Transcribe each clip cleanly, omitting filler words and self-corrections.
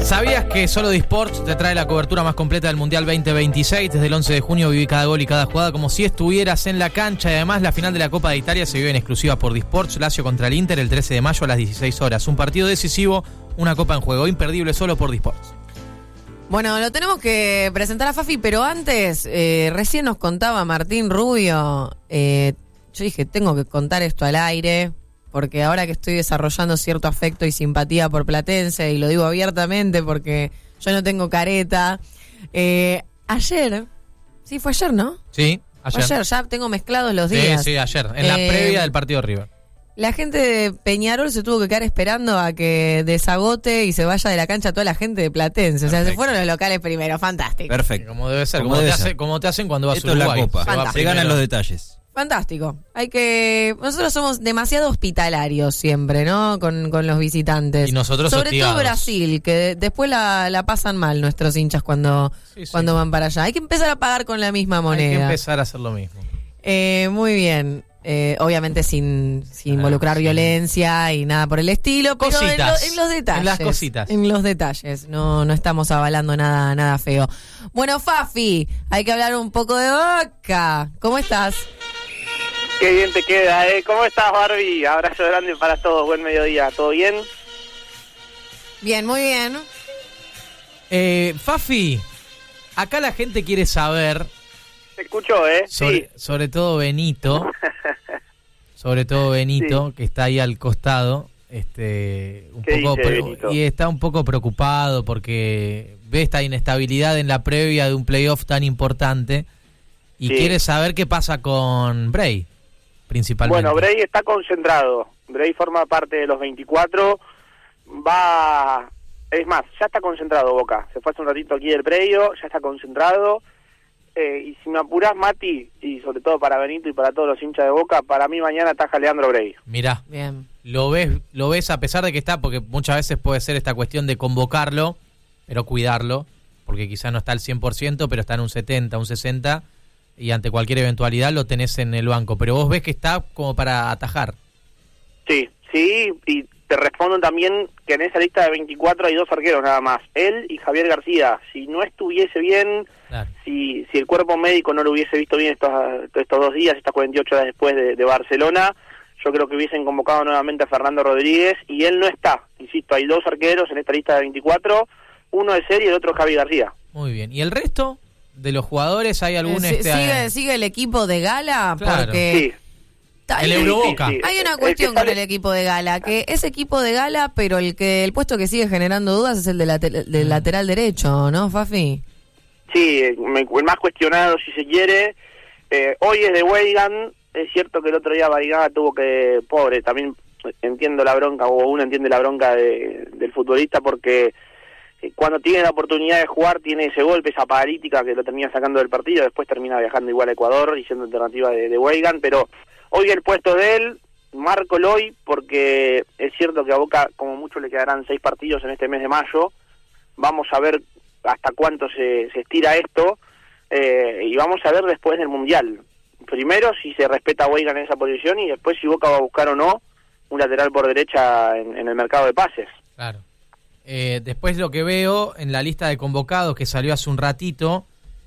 ¿Sabías que solo Disports te trae la cobertura más completa del Mundial 2026? Desde el 11 de junio viví cada gol y cada jugada como si estuvieras en la cancha. Y además la final de la Copa de Italia se vive en exclusiva por Disports. Lazio contra el Inter el 13 de mayo a las 16 horas. Un partido decisivo, una copa en juego. Imperdible solo por Disports. Bueno, lo tenemos que presentar a Fafi, pero antes, recién nos contaba Martín Rubio, yo dije, tengo que contar esto al aire, porque ahora que estoy desarrollando cierto afecto y simpatía por Platense, y lo digo abiertamente porque yo no tengo careta, ayer, sí, fue ayer, ¿no? Sí, ayer. Ayer, ya tengo mezclados los días. Sí, ayer, en la previa del partido de River. La gente de Peñarol se tuvo que quedar esperando a que desagote y se vaya de la cancha toda la gente de Platense. O sea, se fueron los locales primero. Fantástico. Perfecto. Como debe ser. Como te hacen cuando vas a Uruguay. Esto es la Copa. Se ganan los detalles. Fantástico. Nosotros somos demasiado hospitalarios siempre, ¿no? Con los visitantes. Y nosotros sobre hostigados. todo Brasil, que después la pasan mal nuestros hinchas cuando van para allá. Hay que empezar a pagar con la misma moneda. Hay que empezar a hacer lo mismo. Muy bien. Obviamente sin involucrar violencia y nada por el estilo, pero cositas, en los detalles. En las cositas. En los detalles, no estamos avalando nada feo. Bueno, Fafi, hay que hablar un poco de Boca. ¿Cómo estás? Qué bien te queda, ¿eh? ¿Cómo estás, Barbie? Abrazo grande para todos, buen mediodía. ¿Todo bien? Bien, muy bien. Fafi, acá la gente quiere saber... Te escucho, ¿eh? Sobre todo Benito. Que está ahí al costado, y está un poco preocupado porque ve esta inestabilidad en la previa de un playoff tan importante y quiere saber qué pasa con Bray, principalmente. Bueno, Bray está concentrado. Bray forma parte de los 24. Es más, ya está concentrado Boca. Se fue hace un ratito aquí del predio, ya está concentrado. Y si me apurás, Mati, y sobre todo para Benito y para todos los hinchas de Boca, para mí mañana ataja Leandro Bray. Mirá, bien. Lo ves a pesar de que está, porque muchas veces puede ser esta cuestión de convocarlo, pero cuidarlo, porque quizás no está al 100%, pero está en un 70, un 60, y ante cualquier eventualidad lo tenés en el banco. Pero vos ves que está como para atajar. Sí, y te respondo también que en esa lista de 24 hay 2 arqueros nada más, él y Javier García. Si no estuviese bien, claro. si el cuerpo médico no lo hubiese visto bien estos 2 días, estas 48 horas después de Barcelona, yo creo que hubiesen convocado nuevamente a Fernando Rodríguez, y él no está. Insisto, hay 2 arqueros en esta lista de 24, uno es él y el otro es Javi García. Muy bien, ¿y el resto de los jugadores hay algún... ¿Sigue el equipo de Gala? Claro. Porque... Sí. El Euroboca. Sí. Hay una cuestión con el equipo de Gala, que es equipo de Gala, pero el puesto que sigue generando dudas es el del lateral derecho, ¿no, Fafi? Sí, el más cuestionado si se quiere. Hoy es de Weigan. Es cierto que el otro día Barigada tuvo que... Pobre, también entiendo la bronca, o uno entiende la bronca del futbolista, porque cuando tiene la oportunidad de jugar tiene ese golpe, esa paralítica que lo termina sacando del partido, después termina viajando igual a Ecuador y siendo alternativa de Weigan, pero... Hoy el puesto de él, márcalo hoy, porque es cierto que a Boca como mucho le quedarán 6 partidos en este mes de mayo. Vamos a ver hasta cuánto se estira esto, y vamos a ver después del Mundial. Primero si se respeta a Weigan en esa posición, y después si Boca va a buscar o no un lateral por derecha en el mercado de pases. Claro. Después lo que veo en la lista de convocados que salió hace un ratito,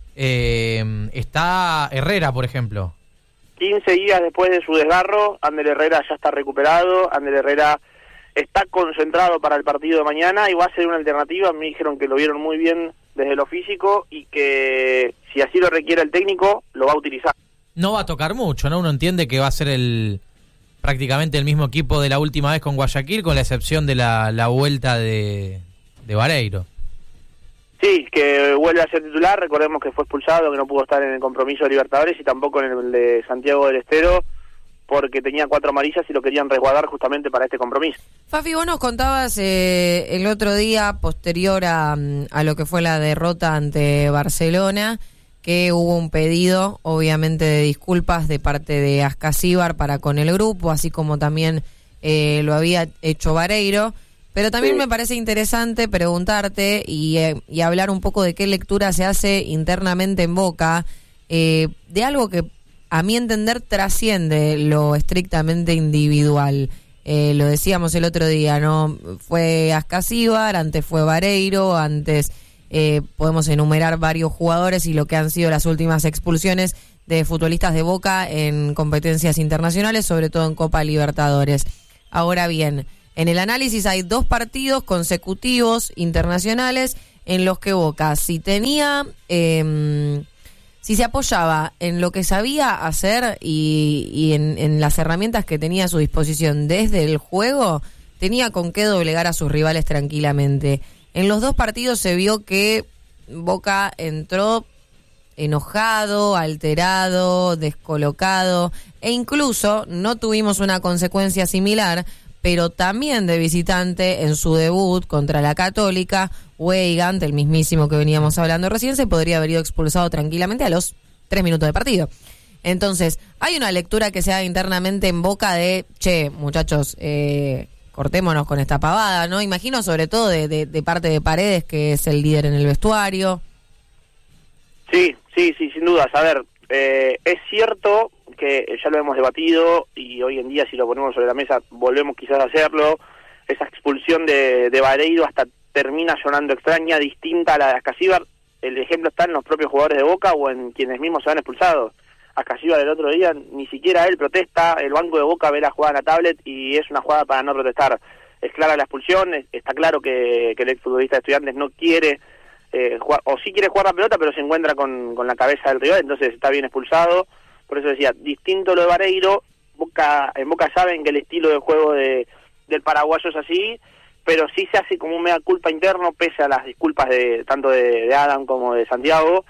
está Herrera, por ejemplo. 15 días después de su desgarro, Ander Herrera ya está recuperado, Ander Herrera está concentrado para el partido de mañana y va a ser una alternativa. Me dijeron que lo vieron muy bien desde lo físico y que si así lo requiere el técnico, lo va a utilizar. No va a tocar mucho, ¿no? Uno entiende que va a ser prácticamente el mismo equipo de la última vez con Guayaquil, con la excepción de la vuelta de Vareiro. Sí, que vuelve a ser titular. Recordemos que fue expulsado, que no pudo estar en el compromiso de Libertadores y tampoco en el de Santiago del Estero, porque tenía 4 amarillas y lo querían resguardar justamente para este compromiso. Fafi, vos nos contabas el otro día, posterior a lo que fue la derrota ante Barcelona, que hubo un pedido, obviamente, de disculpas de parte de Ascasíbar para con el grupo, así como también lo había hecho Vareiro. Pero también me parece interesante preguntarte y hablar un poco de qué lectura se hace internamente en Boca, de algo que a mi entender trasciende lo estrictamente individual. Lo decíamos el otro día, ¿no? Fue Ascasíbar, antes fue Vareiro, antes podemos enumerar varios jugadores y lo que han sido las últimas expulsiones de futbolistas de Boca en competencias internacionales, sobre todo en Copa Libertadores. Ahora bien, en el análisis hay 2 partidos consecutivos internacionales en los que Boca, si se apoyaba en lo que sabía hacer y en las herramientas que tenía a su disposición desde el juego, tenía con qué doblegar a sus rivales tranquilamente. En los 2 partidos se vio que Boca entró enojado, alterado, descolocado, e incluso no tuvimos una consecuencia similar, pero también de visitante en su debut contra la Católica, Weigand, el mismísimo que veníamos hablando recién, se podría haber ido expulsado tranquilamente a los 3 minutos de partido. Entonces, hay una lectura que se da internamente en Boca de, muchachos, cortémonos con esta pavada, ¿no? Imagino sobre todo de parte de Paredes, que es el líder en el vestuario. Sí, sin dudas. A ver, es cierto que ya lo hemos debatido y hoy en día si lo ponemos sobre la mesa volvemos quizás a hacerlo. Esa expulsión de Vareiro hasta termina sonando extraña, distinta a la de Ascasíbar. El ejemplo está en los propios jugadores de Boca o en quienes mismos se han expulsado. Ascasíbar el otro día, ni siquiera él protesta, el banco de Boca ve la jugada en la tablet y es una jugada para no protestar. Es clara la expulsión, está claro que el exfutbolista de Estudiantes no quiere jugar, o sí quiere jugar la pelota, pero se encuentra con la cabeza del rival, entonces está bien expulsado. Por eso decía, distinto lo de Vareiro, en Boca saben que el estilo de juego del paraguayo es así, pero sí se hace como un mea culpa interno, pese a las disculpas tanto de Adam como de Santiago.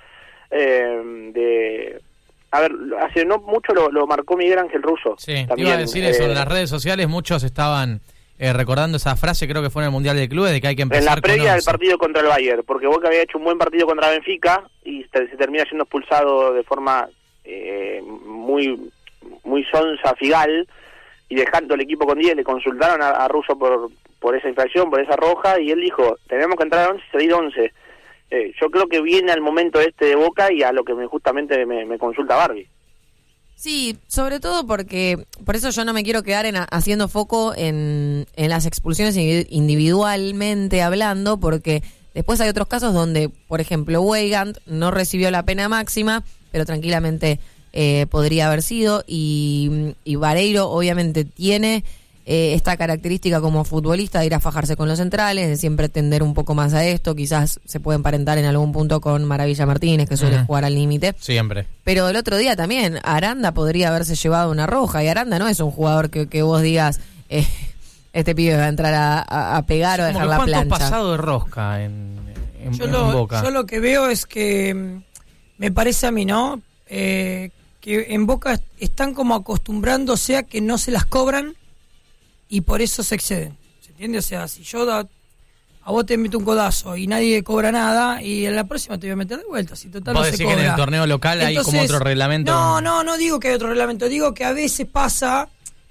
A ver, hace no mucho lo marcó Miguel Ángel Russo. Sí, también, iba a decir eso, en las redes sociales muchos estaban recordando esa frase, creo que fue en el Mundial de Clubes, de que hay que empezar en la previa con del partido contra el Bayern, porque Boca había hecho un buen partido contra Benfica y se termina siendo expulsado de forma muy sonsa, Figal, y dejando el equipo con 10, le consultaron a Russo por esa infracción, por esa roja, y él dijo, tenemos que entrar a 11 y salir 11. Yo creo que viene al momento de Boca y a lo que justamente me consulta Barbie. Sí, sobre todo porque, por eso yo no me quiero quedar haciendo foco en las expulsiones individualmente hablando, porque después hay otros casos donde, por ejemplo, Weigand no recibió la pena máxima, pero tranquilamente podría haber sido, y Vareiro obviamente tiene esta característica como futbolista de ir a fajarse con los centrales, de siempre tender un poco más a esto, quizás se puede emparentar en algún punto con Maravilla Martínez, que suele jugar al límite. Siempre. Pero el otro día también, Aranda podría haberse llevado una roja, y Aranda no es un jugador que vos digas, este pibe va a entrar a pegar o a dejar la plancha. ¿Cuánto pasado de rosca en Boca? Yo lo que veo es que, me parece a mí, ¿no? Que en Boca están como acostumbrándose a que no se las cobran, y por eso se exceden, ¿se entiende? O sea, si yo a vos te meto un codazo y nadie cobra nada, y en la próxima te voy a meter de vuelta, si total ¿Vos no se decís cobra? que en el torneo local hay como otro reglamento? No digo que hay otro reglamento, digo que a veces pasa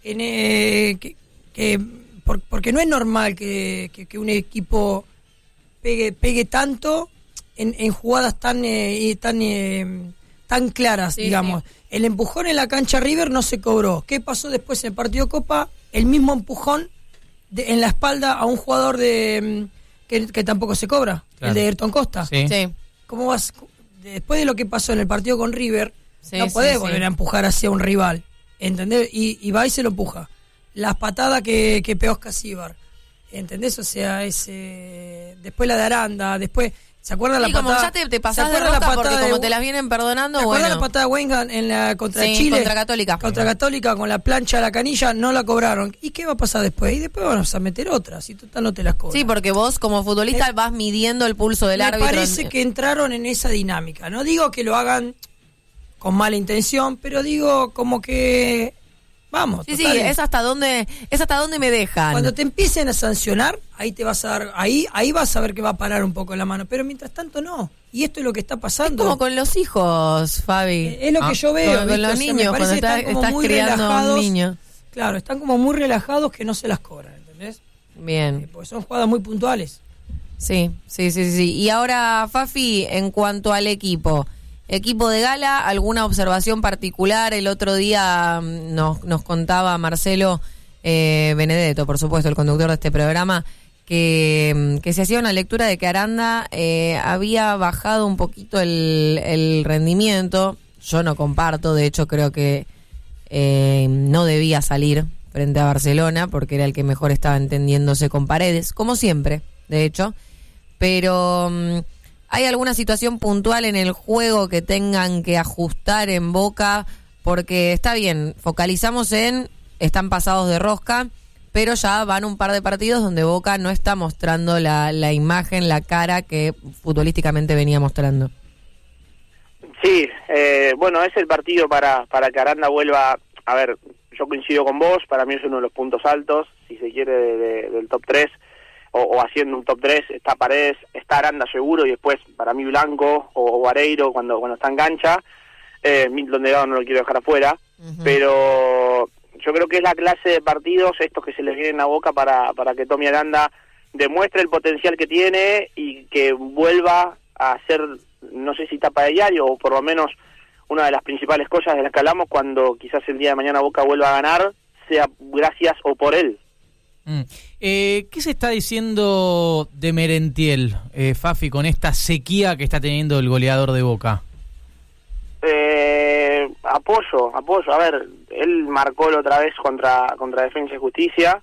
porque no es normal que un equipo pegue tanto en jugadas tan claras, sí, digamos. Sí. El empujón en la cancha River no se cobró. ¿Qué pasó después en el partido Copa? El mismo empujón en la espalda a un jugador que tampoco se cobra, claro. El de Ayrton Costa. Sí. ¿Cómo vas? Después de lo que pasó en el partido con River, sí, no podés volver a empujar hacia un rival, ¿entendés? Y va y se lo empuja. Las patadas que pegó Ascasíbar, ¿entendés? O sea, después la de Aranda, después... ¿Se acuerdan la patada? Como ya te pasás de rosca porque como te las vienen perdonando, ¿Se acuerdan la patada de Weigand contra Chile? Contra Católica. Contra Católica, con la plancha a la canilla, no la cobraron. ¿Y qué va a pasar después? Y después vamos a meter otras, y total no te las cobran. Sí, porque vos como futbolista vas midiendo el pulso del árbitro. Me parece que entraron en esa dinámica. No digo que lo hagan con mala intención, pero digo como que... Vamos, sí, total. Sí, es hasta dónde me dejan. Cuando te empiecen a sancionar, ahí te vas a dar, ahí vas a ver que va a parar un poco la mano, pero mientras tanto no. Y esto es lo que está pasando. Es como con los hijos, Fabi. Es lo que yo veo. Con los niños, cuando estás criando a un niño. Claro, están como muy relajados que no se las cobran, ¿entendés? Bien. Porque son jugadas muy puntuales. Sí. Y ahora, Fafi, en cuanto al equipo de Gala, ¿alguna observación particular? El otro día nos contaba Marcelo Benedetto, por supuesto, el conductor de este programa, que se hacía una lectura de que Aranda había bajado un poquito el rendimiento. Yo no comparto, de hecho creo que no debía salir frente a Barcelona porque era el que mejor estaba entendiéndose con Paredes, como siempre, de hecho. Pero ¿hay alguna situación puntual en el juego que tengan que ajustar en Boca? Porque está bien, focalizamos en están pasados de rosca, pero ya van un par de partidos donde Boca no está mostrando la imagen, la cara que futbolísticamente venía mostrando. Sí, bueno, es el partido para que Aranda vuelva. A ver, yo coincido con vos, para mí es uno de los puntos altos, si se quiere, del top 3, o haciendo un top 3, está Paredes, está Aranda seguro, y después para mí Blanco o Vareiro cuando está en cancha. Milton Delgado no lo quiero dejar afuera, pero yo creo que es la clase de partidos estos que se les vienen a Boca para que Tommy Aranda demuestre el potencial que tiene y que vuelva a ser, no sé si tapa de diario o por lo menos una de las principales cosas de las que hablamos cuando quizás el día de mañana Boca vuelva a ganar, sea gracias o por él. ¿Qué se está diciendo de Merentiel, Fafi, con esta sequía que está teniendo el goleador de Boca? Apoyo. A ver, él marcó la otra vez contra Defensa y Justicia.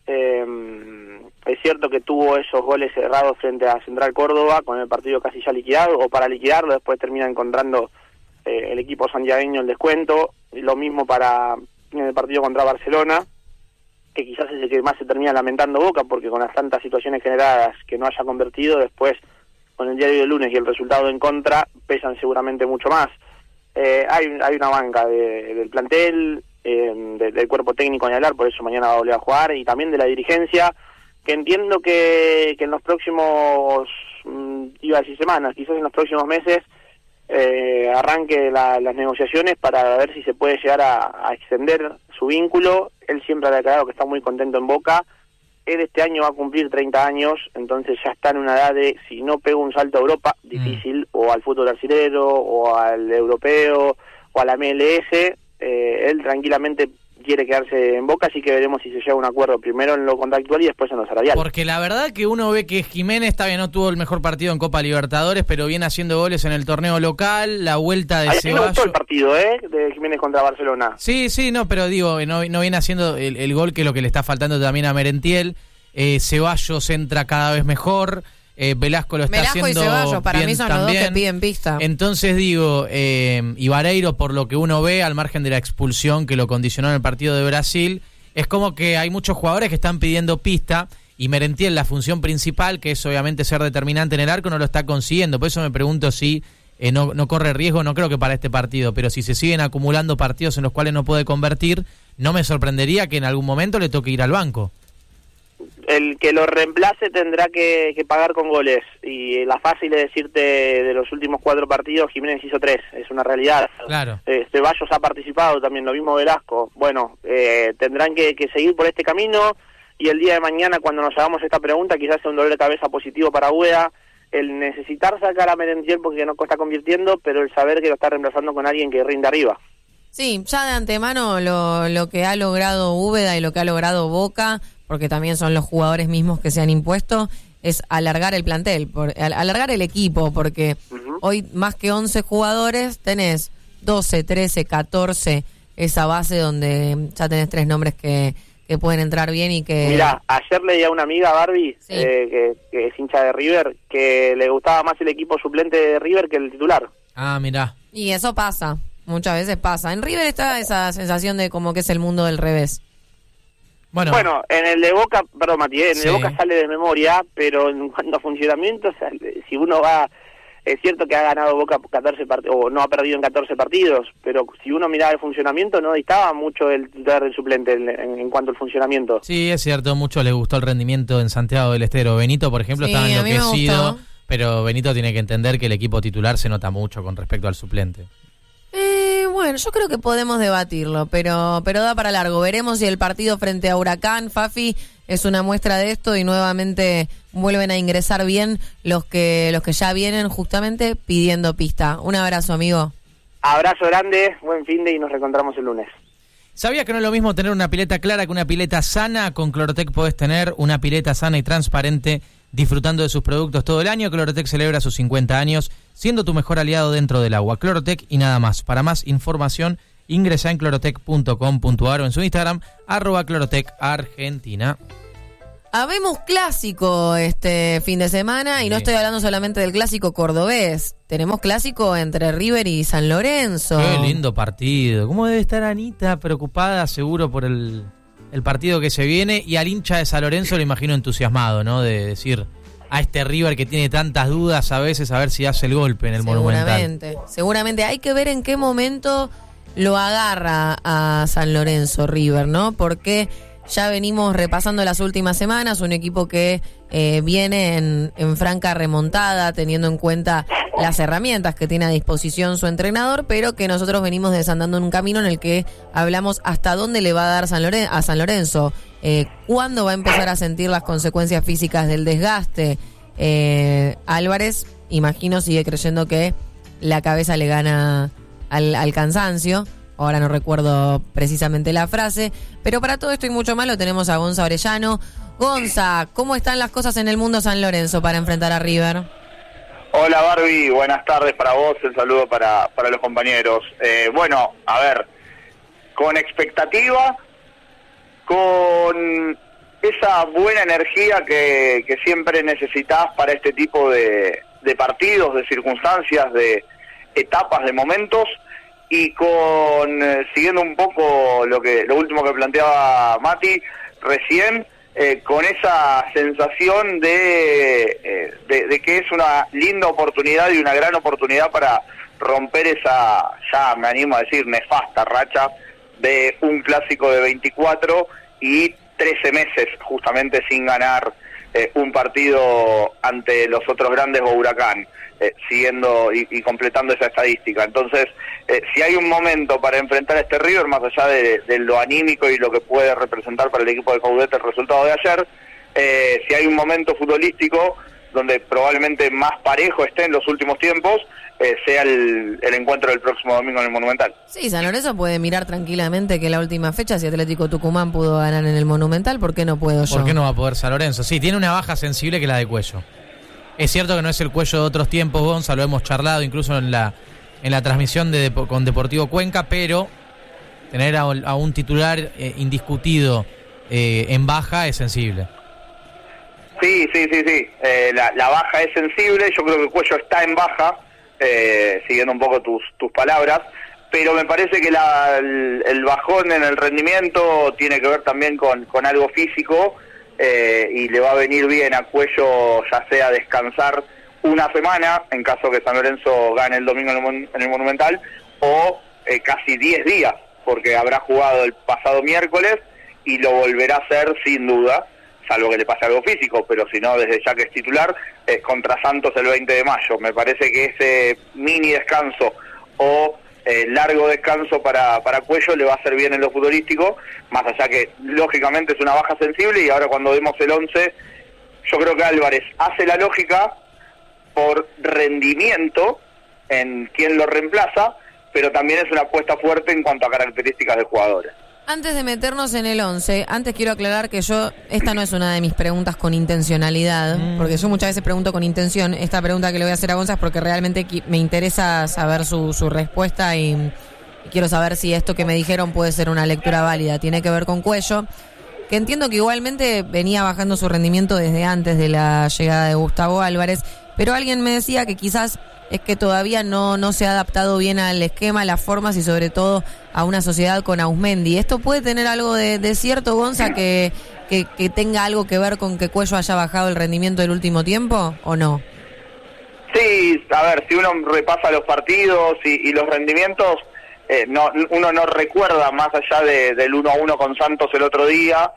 Es cierto que tuvo esos goles cerrados frente a Central Córdoba con el partido casi ya liquidado, o para liquidarlo, después termina encontrando el equipo santiagueño el descuento. Y lo mismo para en el partido contra Barcelona, que quizás es el que más se termina lamentando Boca, porque con las tantas situaciones generadas que no haya convertido, después con el diario del lunes y el resultado en contra, pesan seguramente mucho más. Hay una banca del plantel, del cuerpo técnico ni hablar, por eso mañana va a volver a jugar, y también de la dirigencia, que entiendo que en los próximos, iba a decir semanas, quizás en los próximos meses, arranque las negociaciones para ver si se puede llegar a extender su vínculo. Él siempre ha declarado que está muy contento en Boca. Él este año va a cumplir 30 años, entonces ya está en una edad de, si no pega un salto a Europa, difícil, o al fútbol brasilero, o al europeo, o a la MLS, él tranquilamente quiere quedarse en Boca, así que veremos si se llega a un acuerdo primero en lo contractual y después en lo salarial. Porque la verdad que uno ve que Jiménez también no tuvo el mejor partido en Copa Libertadores, pero viene haciendo goles en el torneo local, la vuelta de Ceballos. Me gustó el partido, de Jiménez contra Barcelona. Sí, no, pero digo, no viene haciendo el gol, que es lo que le está faltando también a Merentiel. Ceballos entra cada vez mejor. Velasco lo está haciendo y Ceballos, para bien mí son también. Los dos que piden pista. Entonces digo, y Vareiro, por lo que uno ve, al margen de la expulsión que lo condicionó en el partido de Brasil, es como que hay muchos jugadores que están pidiendo pista, y Merentiel, la función principal, que es obviamente ser determinante en el arco, no lo está consiguiendo. Por eso me pregunto si no corre riesgo, no creo que para este partido, pero si se siguen acumulando partidos en los cuales no puede convertir, no me sorprendería que en algún momento le toque ir al banco. El que lo reemplace tendrá que pagar con goles, y la fácil es decirte, de los últimos 4 partidos Jiménez hizo 3, es una realidad. Claro. Ceballos ha participado también, lo mismo Velasco. Bueno, tendrán que seguir por este camino, y el día de mañana, cuando nos hagamos esta pregunta, quizás sea un dolor de cabeza positivo para Ueda, el necesitar sacar a Merentiel porque no está convirtiendo, pero el saber que lo está reemplazando con alguien que rinde arriba. Sí, ya de antemano lo que ha logrado Úbeda y lo que ha logrado Boca, porque también son los jugadores mismos que se han impuesto, es alargar el plantel, alargar el equipo, porque hoy más que 11 jugadores tenés 12, 13, 14, esa base donde ya tenés 3 nombres que pueden entrar bien y que... Mirá, ayer leí a una amiga, Barbie, sí, que es hincha de River, que le gustaba más el equipo suplente de River que el titular. Ah, mirá. Y eso pasa, muchas veces pasa. En River está esa sensación de como que es el mundo del revés. Bueno, en el de Boca, perdón Mati, en el sí, de Boca sale de memoria, pero en cuanto a funcionamiento, o sea, si uno va, es cierto que ha ganado Boca 14 partidos, o no ha perdido en 14 partidos, pero si uno miraba el funcionamiento, no distaba mucho el titular del suplente en cuanto al funcionamiento. Sí, es cierto, mucho le gustó el rendimiento en Santiago del Estero. Benito, por ejemplo, sí, estaba enloquecido, pero Benito tiene que entender que el equipo titular se nota mucho con respecto al suplente. Bueno, yo creo que podemos debatirlo, pero da para largo. Veremos si el partido frente a Huracán, Fafi, es una muestra de esto y nuevamente vuelven a ingresar bien los que ya vienen justamente pidiendo pista. Un abrazo, amigo. Abrazo grande, buen finde y nos reencontramos el lunes. ¿Sabías que no es lo mismo tener una pileta clara que una pileta sana? Con Clorotec podés tener una pileta sana y transparente, disfrutando de sus productos todo el año. Clorotec celebra sus 50 años, siendo tu mejor aliado dentro del agua. Clorotec y nada más. Para más información, ingresa en clorotec.com.ar o en su Instagram, @clorotecargentina. Habemos clásico este fin de semana y no estoy hablando solamente del clásico cordobés. Tenemos clásico entre River y San Lorenzo. Qué lindo partido. ¿Cómo debe estar Anita preocupada seguro por el partido que se viene? Y al hincha de San Lorenzo lo imagino entusiasmado, ¿no? De decir a este River que tiene tantas dudas a veces, a ver si hace el golpe en el Monumental. Seguramente. Hay que ver en qué momento lo agarra a San Lorenzo River, ¿no? Porque ya venimos repasando las últimas semanas, un equipo que viene en franca remontada, teniendo en cuenta las herramientas que tiene a disposición su entrenador, pero que nosotros venimos desandando en un camino en el que hablamos hasta dónde le va a dar a San Lorenzo, cuándo va a empezar a sentir las consecuencias físicas del desgaste. Álvarez, imagino, sigue creyendo que la cabeza le gana al cansancio. Ahora no recuerdo precisamente la frase, pero para todo esto y mucho más lo tenemos a Gonza Orellano. Gonza, ¿cómo están las cosas en el mundo San Lorenzo para enfrentar a River? Hola Barbie, buenas tardes para vos, el saludo para los compañeros. Bueno, a ver, con expectativa, con esa buena energía que siempre necesitas para este tipo de partidos, de circunstancias, de etapas, de momentos, y con siguiendo un poco lo último que planteaba Mati recién, con esa sensación de que es una linda oportunidad y una gran oportunidad para romper esa, ya me animo a decir, nefasta racha de un clásico de 24 y 13 meses justamente sin ganar un partido ante los otros grandes o Huracán, siguiendo y completando esa estadística. Entonces, si hay un momento para enfrentar a este River, más allá de lo anímico y lo que puede representar para el equipo de Caudete el resultado de ayer, si hay un momento futbolístico donde probablemente más parejo esté en los últimos tiempos, sea el encuentro del próximo domingo en el Monumental. Sí, San Lorenzo puede mirar tranquilamente que la última fecha, si Atlético Tucumán pudo ganar en el Monumental, ¿por qué no puedo yo? ¿Por qué no va a poder San Lorenzo? Sí, tiene una baja sensible que la de cuello. Es cierto que no es el cuello de otros tiempos, Gonza, lo hemos charlado incluso en la transmisión con Deportivo Cuenca, pero tener a un titular indiscutido en baja es sensible. Sí. La baja es sensible, yo creo que el cuello está en baja, siguiendo un poco tus palabras, pero me parece que el bajón en el rendimiento tiene que ver también con algo físico, y le va a venir bien a Cuello ya sea descansar una semana, en caso que San Lorenzo gane el domingo en el Monumental, o casi 10 días, porque habrá jugado el pasado miércoles y lo volverá a hacer sin duda, salvo que le pase algo físico, pero si no, desde ya que es titular, contra Santos el 20 de mayo. Me parece que ese mini descanso o largo descanso para Cuello le va a hacer bien en lo futbolístico, más allá que lógicamente es una baja sensible, y ahora cuando vemos el 11, yo creo que Álvarez hace la lógica por rendimiento en quien lo reemplaza, pero también es una apuesta fuerte en cuanto a características de jugadores. Antes de meternos en el 11, antes quiero aclarar que esta no es una de mis preguntas con intencionalidad, porque yo muchas veces pregunto con intención. Esta pregunta que le voy a hacer a Gonza es porque realmente me interesa saber su respuesta y quiero saber si esto que me dijeron puede ser una lectura válida. Tiene que ver con Cuello, que entiendo que igualmente venía bajando su rendimiento desde antes de la llegada de Gustavo Álvarez, pero alguien me decía que quizás es que todavía no se ha adaptado bien al esquema, a las formas y sobre todo a una sociedad con Auzmendi. ¿Esto puede tener algo de cierto, Gonza, que tenga algo que ver con que Cuello haya bajado el rendimiento del último tiempo o no? Sí, a ver, si uno repasa los partidos y los rendimientos, uno no recuerda, más allá del 1-1 con Santos el otro día,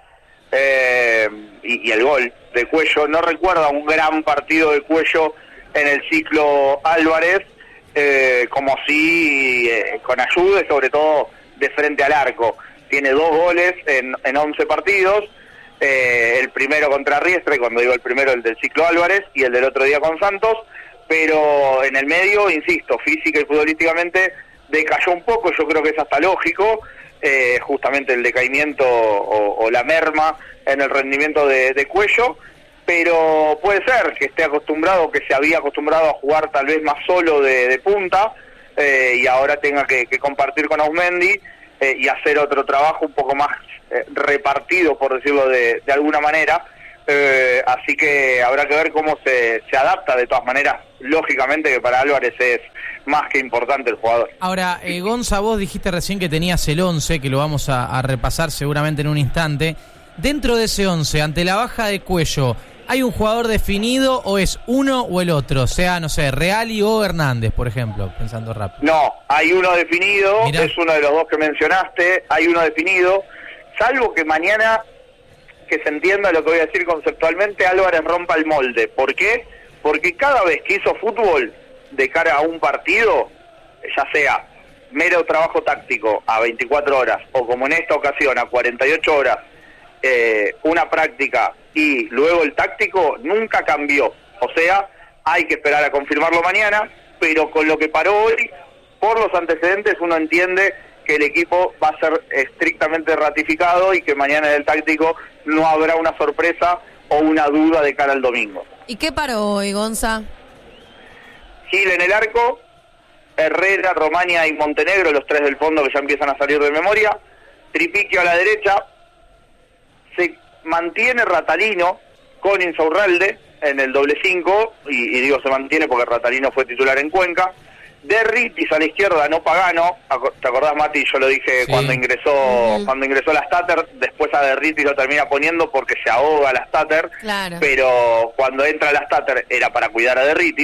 y el gol de Cuello, no recuerda un gran partido de Cuello en el ciclo Álvarez, como si con ayuda, sobre todo de frente al arco. Tiene 2 goles en 11 partidos, el primero contra Riestre, cuando digo el primero, el del ciclo Álvarez, y el del otro día con Santos, pero en el medio, insisto, física y futbolísticamente decayó un poco. Yo creo que es hasta lógico, justamente el decaimiento o la merma en el rendimiento de Cuello, pero puede ser que esté acostumbrado, que se había acostumbrado a jugar tal vez más solo de punta, y ahora tenga que compartir con Auzmendi y hacer otro trabajo un poco más repartido, por decirlo de alguna manera. Así que habrá que ver cómo se adapta. De todas maneras, lógicamente que para Álvarez es más que importante el jugador. Ahora, Gonza, vos dijiste recién que tenías el 11, que lo vamos a repasar seguramente en un instante. Dentro de ese 11, ante la baja de Cuello, ¿hay un jugador definido o es uno o el otro? O sea, no sé, Reali o Hernández, por ejemplo, pensando rápido. No, hay uno definido. Mirá. Es uno de los dos que mencionaste, hay uno definido, salvo que mañana, que se entienda lo que voy a decir conceptualmente, Álvarez rompa el molde. ¿Por qué? Porque cada vez que hizo fútbol de cara a un partido, ya sea mero trabajo táctico a 24 horas o como en esta ocasión a 48 horas, una práctica y luego el táctico, nunca cambió. O sea, hay que esperar a confirmarlo mañana, pero con lo que paró hoy, por los antecedentes, uno entiende que el equipo va a ser estrictamente ratificado y que mañana en el táctico no habrá una sorpresa o una duda de cara al domingo. ¿Y qué paró hoy, Gonza? Gil en el arco, Herrera, Romaña y Montenegro, los tres del fondo que ya empiezan a salir de memoria, Tripiquio a la derecha, se mantiene Ratalino con Insaurralde en el doble 5, y digo se mantiene porque Ratalino fue titular en Cuenca. De Ritis a la izquierda, no Pagano. ¿Te acordás, Mati? Yo lo dije sí. cuando ingresó la Stater. Después a De Ritis lo termina poniendo porque se ahoga la Stater. Claro. Pero cuando entra la Stater era para cuidar a De Ritis,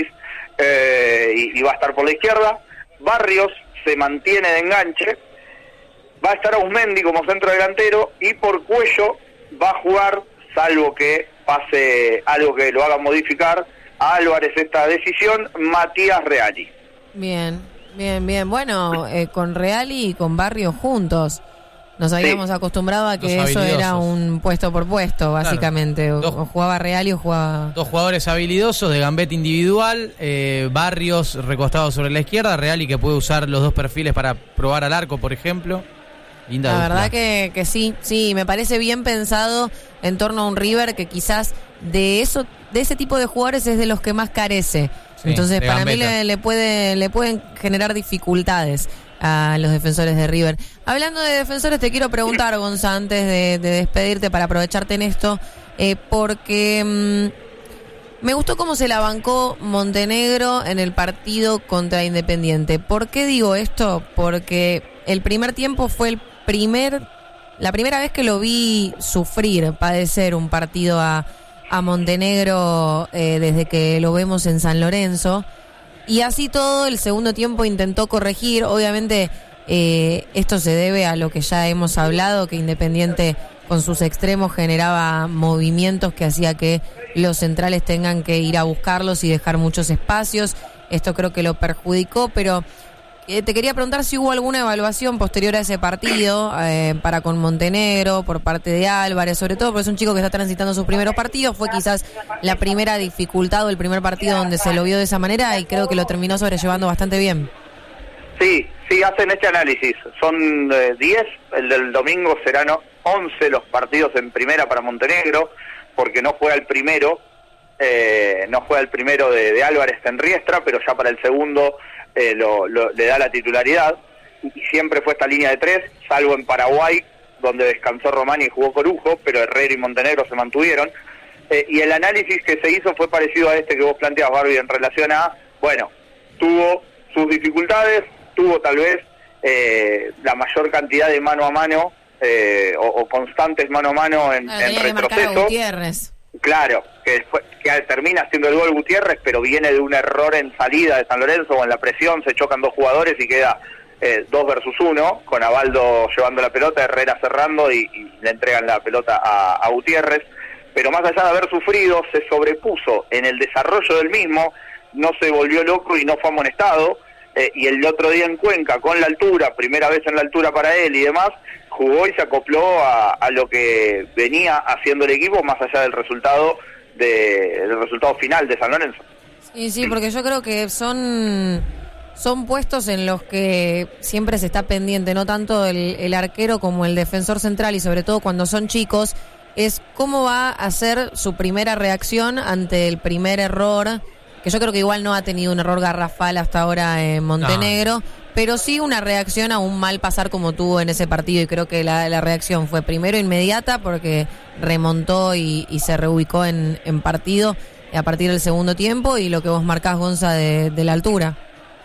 y va a estar por la izquierda. Barrios se mantiene de enganche. Va a estar Auzmendi como centro delantero, y por Cuello va a jugar, salvo que pase algo que lo haga modificar a Álvarez esta decisión, Matías Reali. Bien. Bueno, con Reali y con Barrios juntos. Nos habíamos acostumbrado a que eso era un puesto por puesto, básicamente. Claro. O jugaba Reali o jugaba... Dos jugadores habilidosos de gambeta individual, Barrios recostado sobre la izquierda, Reali que puede usar los dos perfiles para probar al arco, por ejemplo. Linda la dupla. verdad que sí, me parece bien pensado en torno a un River que quizás de ese tipo de jugadores es de los que más carece. Sí, entonces para mí le pueden generar dificultades a los defensores de River. Hablando de defensores, te quiero preguntar, Gonza, antes de despedirte, para aprovecharte en esto, porque me gustó cómo se la bancó Montenegro en el partido contra Independiente. ¿Por qué digo esto? Porque el primer tiempo fue la primera vez que lo vi sufrir, padecer un partido a Montenegro desde que lo vemos en San Lorenzo, y así todo el segundo tiempo intentó corregir. Obviamente esto se debe a lo que ya hemos hablado, que Independiente con sus extremos generaba movimientos que hacía que los centrales tengan que ir a buscarlos y dejar muchos espacios. Esto creo que lo perjudicó, pero te quería preguntar si hubo alguna evaluación posterior a ese partido para con Montenegro por parte de Álvarez, sobre todo porque es un chico que está transitando sus primeros partidos. Fue quizás la primera dificultad o el primer partido donde se lo vio de esa manera, y creo que lo terminó sobrellevando bastante bien. Sí, hacen este análisis. Son 10, el del domingo serán 11 los partidos en primera para Montenegro, porque no juega el primero, de Álvarez en Riestra, pero ya para el segundo le da la titularidad, y siempre fue esta línea de 3, salvo en Paraguay, donde descansó Romani y jugó Corujo, pero Herrera y Montenegro se mantuvieron, y el análisis que se hizo fue parecido a este que vos planteas, Barbie, en relación a, bueno, tuvo sus dificultades, tuvo tal vez la mayor cantidad de mano a mano, o constantes mano a mano en retroceso. Claro, que termina haciendo el gol Gutiérrez, pero viene de un error en salida de San Lorenzo, o en la presión, se chocan dos jugadores y queda 2 versus 1, con Avaldo llevando la pelota, Herrera cerrando y le entregan la pelota a Gutiérrez. Pero más allá de haber sufrido, se sobrepuso en el desarrollo del mismo, no se volvió loco y no fue amonestado, y el otro día en Cuenca, con la altura, primera vez en la altura para él y demás, jugó y se acopló a lo que venía haciendo el equipo, más allá del resultado final de San Lorenzo. Sí, porque yo creo que son son puestos en los que siempre se está pendiente, no tanto el arquero como el defensor central, y sobre todo cuando son chicos, es cómo va a ser su primera reacción ante el primer error, que yo creo que igual no ha tenido un error garrafal hasta ahora en Montenegro, pero sí una reacción a un mal pasar como tuvo en ese partido, y creo que la reacción fue primero inmediata porque remontó y se reubicó en partido a partir del segundo tiempo, y lo que vos marcás, Gonza, de la altura.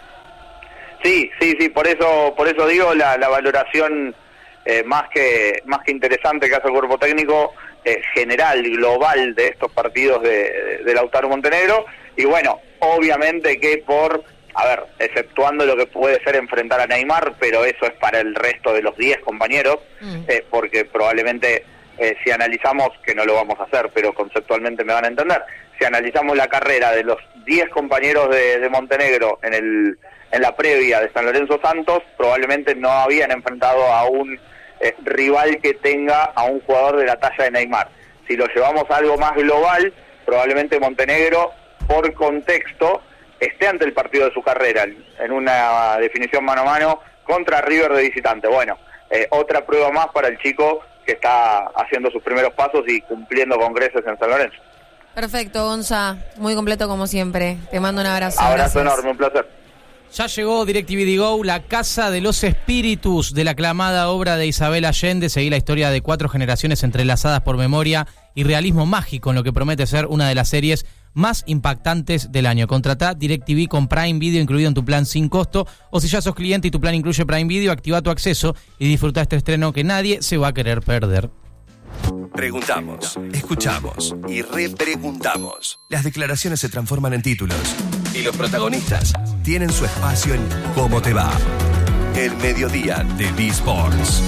Sí, por eso digo la valoración más que interesante que hace el cuerpo técnico general, global de estos partidos de Lautaro Montenegro. Y bueno, obviamente que exceptuando lo que puede ser enfrentar a Neymar, pero eso es para el resto de los 10 compañeros, porque probablemente si analizamos, que no lo vamos a hacer, pero conceptualmente me van a entender, si analizamos la carrera de los 10 compañeros de Montenegro en la previa de San Lorenzo Santos, probablemente no habían enfrentado a un rival que tenga a un jugador de la talla de Neymar. Si lo llevamos a algo más global, probablemente Montenegro, por contexto, esté ante el partido de su carrera, en una definición mano a mano contra River de visitante. Bueno, otra prueba más para el chico que está haciendo sus primeros pasos y cumpliendo con creces en San Lorenzo. Perfecto, Gonza, muy completo como siempre. Te mando un abrazo. Abrazo enorme, un placer. Ya llegó DirecTV Go, la casa de los espíritus de la aclamada obra de Isabel Allende. Seguí la historia de 4 generaciones entrelazadas por memoria y realismo mágico en lo que promete ser una de las series más impactantes del año. Contratá DirecTV con Prime Video incluido en tu plan sin costo, o si ya sos cliente y tu plan incluye Prime Video, activa tu acceso y disfruta este estreno que nadie se va a querer perder. Preguntamos, escuchamos y repreguntamos. Las declaraciones se transforman en títulos y los protagonistas tienen su espacio en ¿Cómo te va? El mediodía de B-Sports.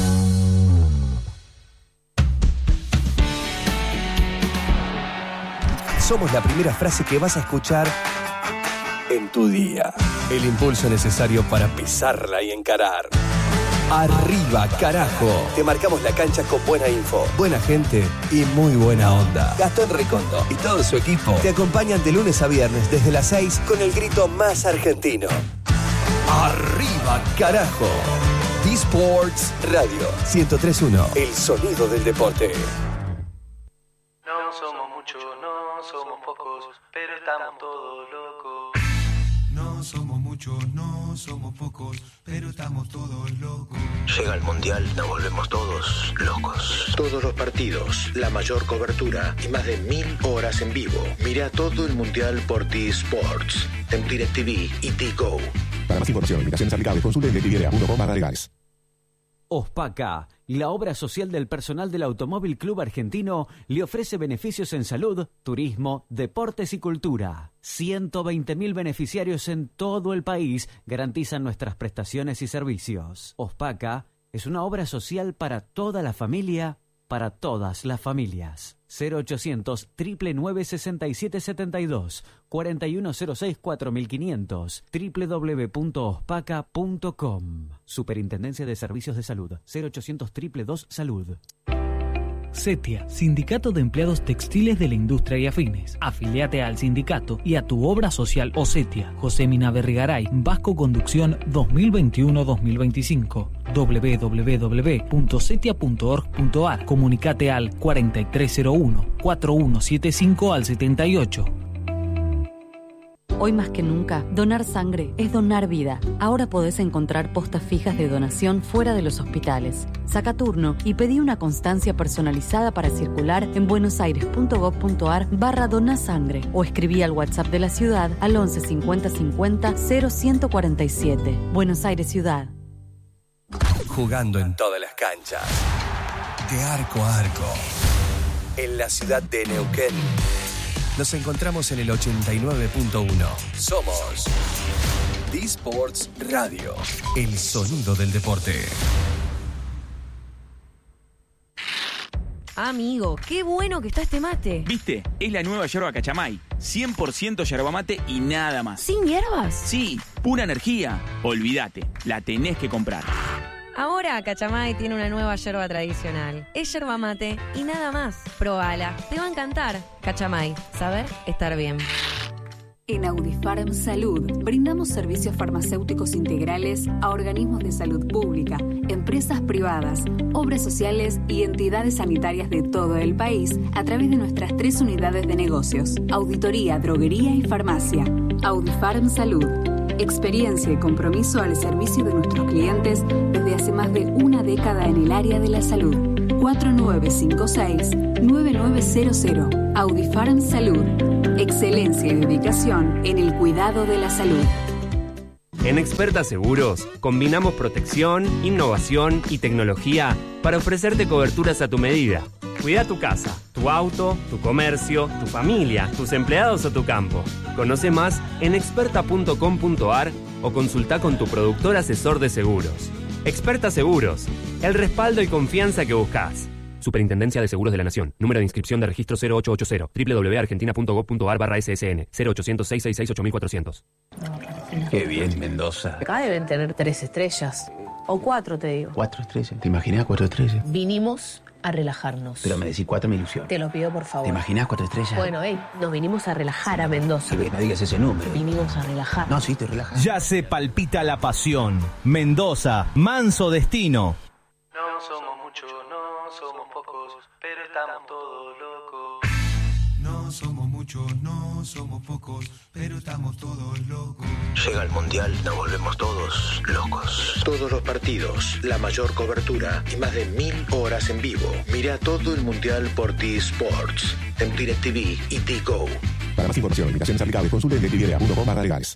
Somos la primera frase que vas a escuchar en tu día. El impulso necesario para pisarla y encarar. Arriba, carajo. Te marcamos la cancha con buena info, buena gente y muy buena onda. Gastón Recondo y todo su equipo te acompañan de lunes a viernes desde las 6 con el grito más argentino. Arriba, carajo. B-Sports Radio 103.1. El sonido del deporte. No somos muchos, no somos pocos, pero estamos todos locos. No somos muchos, no somos pocos, pero estamos todos locos. Llega el Mundial, nos volvemos todos locos. Todos los partidos, la mayor cobertura y más de 1000 horas en vivo. Mira todo el Mundial por T-Sports, en DirecTV y T-Go. Para más información, invitaciones aplicables, consulte en DirecTV.com/legales. OSPACA, la obra social del personal del Automóvil Club Argentino, le ofrece beneficios en salud, turismo, deportes y cultura. 120.000 beneficiarios en todo el país garantizan nuestras prestaciones y servicios. OSPACA es una obra social para toda la familia, para todas las familias. 0800 999 6772 4106 4500 www.ospaca.com. Superintendencia de Servicios de Salud. 0800 222 Salud. CETIA, Sindicato de Empleados Textiles de la Industria y Afines. Afiliate al sindicato y a tu obra social o CETIA. José Mina Berrigaray, Vasco Conducción 2021-2025. www.cetia.org.ar. Comunicate al 4301-4175 al 78. Hoy más que nunca, donar sangre es donar vida. Ahora podés encontrar postas fijas de donación fuera de los hospitales. Saca turno y pedí una constancia personalizada para circular en buenosaires.gov.ar/donasangre o escribí al WhatsApp de la ciudad al 11 50 50 0147. Buenos Aires Ciudad. Jugando en todas las canchas, de arco a arco, en la ciudad de Neuquén. Nos encontramos en el 89.1. Somos B-Sports Radio, el sonido del deporte. Amigo, qué bueno que está este mate. ¿Viste? Es la nueva yerba Cachamay. 100% yerba mate y nada más. ¿Sin hierbas? Sí, pura energía. Olvídate, la tenés que comprar. Ahora Cachamay tiene una nueva yerba tradicional. Es yerba mate y nada más. Probala, te va a encantar. Cachamay, saber estar bien. En Audifarm Salud brindamos servicios farmacéuticos integrales a organismos de salud pública, empresas privadas, obras sociales y entidades sanitarias de todo el país a través de nuestras 3 unidades de negocios: auditoría, droguería y farmacia. Audifarm Salud. Experiencia y compromiso al servicio de nuestros clientes desde hace más de una década en el área de la salud. 4956-9900. Audifarm Salud. Excelencia y dedicación en el cuidado de la salud. En Experta Seguros, combinamos protección, innovación y tecnología para ofrecerte coberturas a tu medida. Cuida tu casa, tu auto, tu comercio, tu familia, tus empleados o tu campo. Conoce más en experta.com.ar o consulta con tu productor asesor de seguros. Experta Seguros, el respaldo y confianza que buscas. Superintendencia de Seguros de la Nación. Número de inscripción de registro 0880. www.argentina.gov.ar/SSN. 0800-666-8400. Qué bien, Mendoza. Acá deben tener 3 estrellas. O 4, te digo. 4 estrellas. ¿Te imaginas 4 estrellas? Vinimos a relajarnos. Pero me decís 4 me ilusión. Te lo pido, por favor. ¿Te imaginas 4 estrellas? Bueno, nos vinimos a relajar a Mendoza. Que no digas ese número. Vinimos a relajar. No, sí, te relajas. Ya se palpita la pasión. Mendoza, manso destino. No somos muchos, no somos pocos, pero estamos todos locos. No somos muchos, no somos pocos, pero estamos todos locos. Llega el Mundial, nos volvemos todos locos. Todos los partidos, la mayor cobertura y más de 1000 horas en vivo. Mira todo el Mundial por T-Sports, en DirecTV y T-Go. Para más información, limitaciones aplicables, consulte en DirecTV.com/legales.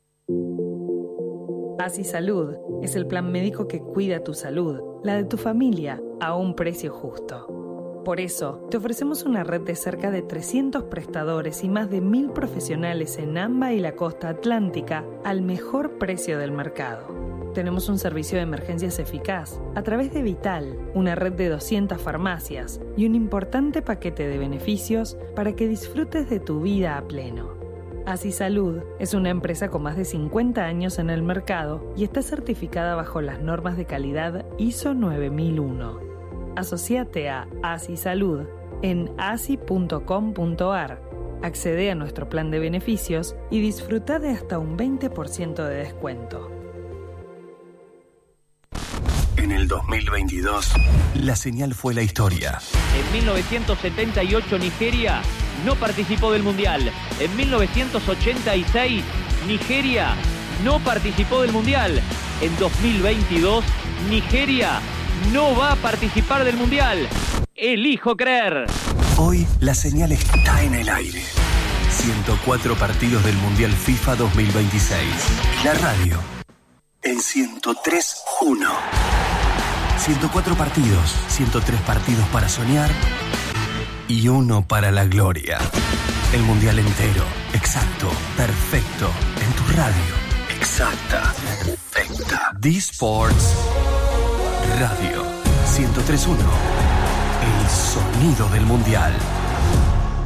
Así Salud es el plan médico que cuida tu salud, la de tu familia, a un precio justo. Por eso, te ofrecemos una red de cerca de 300 prestadores y más de 1000 profesionales en AMBA y la costa atlántica al mejor precio del mercado. Tenemos un servicio de emergencias eficaz a través de Vital, una red de 200 farmacias y un importante paquete de beneficios para que disfrutes de tu vida a pleno. Así Salud es una empresa con más de 50 años en el mercado y está certificada bajo las normas de calidad ISO 9001. Asociate a Así Salud en asi.com.ar. Accede a nuestro plan de beneficios y disfruta de hasta un 20% de descuento. En el 2022, la señal fue la historia. En 1978 Nigeria no participó del Mundial. En 1986 Nigeria no participó del Mundial. En 2022 Nigeria no va a participar del Mundial. Elijo creer. Hoy la señal está en el aire. 104 partidos del Mundial FIFA 2026. Y la radio en 103.1. 104 partidos, 103 partidos para soñar y uno para la gloria. El Mundial entero, exacto, perfecto, en tu radio. Exacta, perfecta. D-Sports Radio 103.1. El sonido del Mundial.